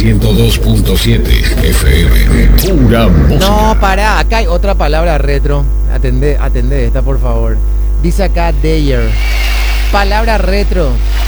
102.7 FM. Pura música. No, pará, acá hay otra palabra retro. Atendé esta, por favor. Dice acá Dayer. Palabra retro.